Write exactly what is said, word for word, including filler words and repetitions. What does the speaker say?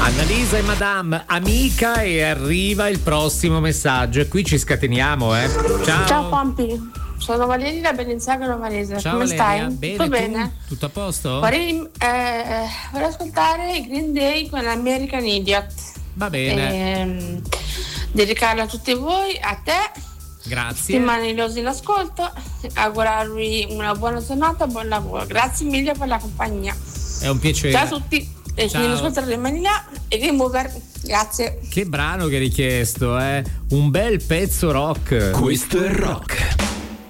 Annalisa e Madame, amica, e arriva il prossimo messaggio e qui ci scateniamo, eh. Ciao. Ciao Pompi, sono Valeria da Bellinzago Novarese. Ciao, come Valeria. stai? Bene, Tutto tu? bene? Tutto a posto? Vorrei, eh, vorrei ascoltare i Green Day con American Idiot. Va bene. Ehm, dedicarlo a tutti voi, a te. Grazie. Rimanerosi in ascolto, augurarvi una buona giornata, buon lavoro. Grazie mille per la compagnia. È un piacere. Ciao a tutti. E quindi ascoltare Manila e Game Over. Grazie. Che brano che hai richiesto, eh? Un bel pezzo rock. Questo è rock.